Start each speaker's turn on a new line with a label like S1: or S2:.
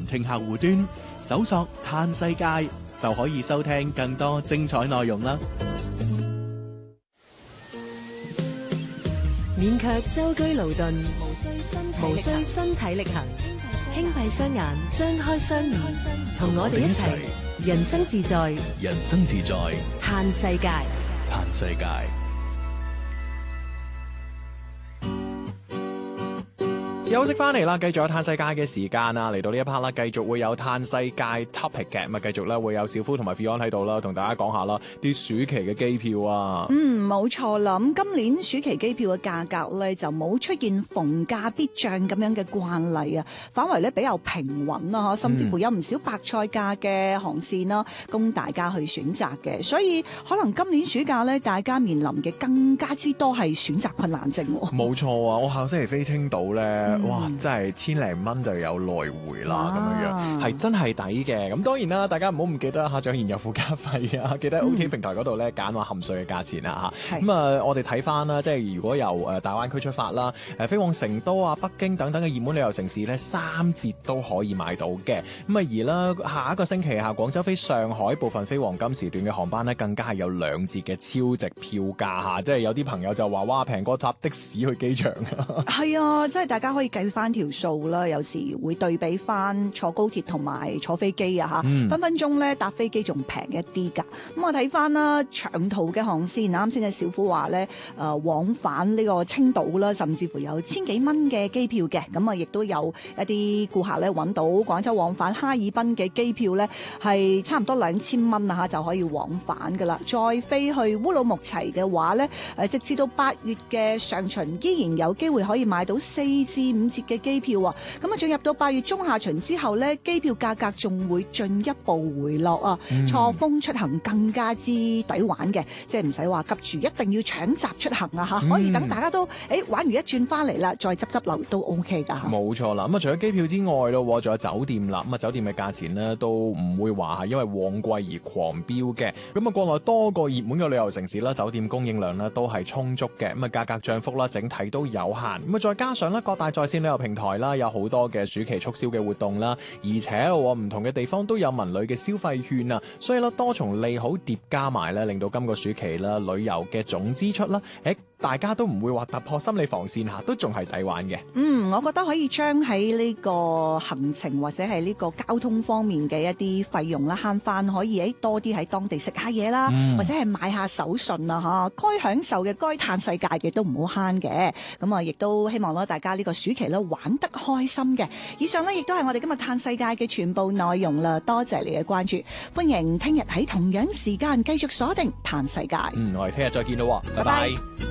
S1: 聽客戶端，搜索嘆世界就可以收聽更多精彩內容啦。
S2: 免卻舟車勞頓，無需身體力行，輕閉雙眼，張開雙耳，同我哋一齊人生自在，
S1: 人生自在，
S2: 嘆世界，
S1: 嘆世界。休息翻嚟啦，繼續有嘆世界嘅時間啦，嚟到呢一 part 啦，繼續會有嘆世界 topic 嘅，咁啊繼續咧會有小夫同埋 Fion 喺度啦，同大家講下啦啲暑期嘅機票啊。
S3: 冇錯啦，咁今年暑期機票嘅價格咧就冇出現逢價必漲咁樣嘅慣例啊，反為咧比較平穩啦，甚至乎有唔少白菜價嘅航線啦，供大家去選擇嘅，所以可能今年暑假咧，大家面臨嘅更加之多係選擇困難症。
S4: 冇錯啊，我下個星期飛青島咧。哇！真係千零蚊就有來回啦，咁樣係真係抵嘅。咁當然啦，大家唔好唔記得嚇，獎賢有附加費啊！記得 OTA 平台嗰度咧揀話含稅嘅價錢啊嚇。咁啊，我哋睇翻啦，即係如果由大灣區出發啦，飛往成都啊、北京等等嘅熱門旅遊城市咧，3折都可以買到嘅。咁啊而啦，下一個星期廣州飛上海部分非黃金時段嘅航班咧，更加係有2折嘅超值票價嚇。即係有啲朋友就話哇，平過搭的士去機場啊！
S3: 係啊，即係大家可以計翻條數啦，有時會對比翻坐高鐵同埋坐飛機啊嚇，分分鐘咧搭飛機仲平一啲㗎。咁我睇翻啦，長途嘅航線，啱先嘅小夫話咧，往返呢個青島啦，甚至乎有1000幾蚊嘅機票嘅。咁啊，亦都有一啲顧客咧揾到廣州往返哈爾濱嘅機票咧，係差唔多2000蚊啊嚇就可以往返㗎啦。再飛去烏魯木齊嘅話咧，直至到8月嘅上旬，依然有機會可以買到4至5折嘅機票啊！咁啊，進入到8月中下旬之後咧，機票價格仲會進一步回落啊！錯峰出行更加之抵玩嘅，即係唔使話急住一定要搶閘出行啊嚇，可以等大家都玩完一轉翻嚟啦，再執流都 OK 㗎嚇。
S4: 冇錯啦，咁啊除咗機票之外咯，仲有酒店啦，咁啊酒店嘅價錢呢，都唔會話係因為旺季而狂飆嘅。咁啊國內多個熱門嘅旅遊城市啦，酒店供應量呢都係充足嘅，咁啊價格漲幅啦整體都有限。咁啊再加上咧各大在線旅遊平台啦，有好多嘅暑期促銷嘅活動啦，而且唔同嘅地方都有文旅嘅消費券啊，所以咧多重利好疊加埋咧，令到今個暑期啦旅遊嘅總支出啦，大家都唔會話突破心理防線下，都仲係抵玩嘅。
S3: 我覺得可以將喺呢個行程或者係呢個交通方面嘅一啲費用啦慳翻，可以多啲喺當地食下嘢啦，或者係買下手信啊嚇，該享受嘅該嘆世界嘅都唔好慳嘅。咁啊，亦都希望咧大家呢個暑期咧玩得開心嘅。以上呢，亦都係我哋今日嘆世界嘅全部內容啦。多謝你嘅關注，歡迎聽日喺同樣時間繼續鎖定嘆世界。
S4: 我哋聽日再見咯，拜拜。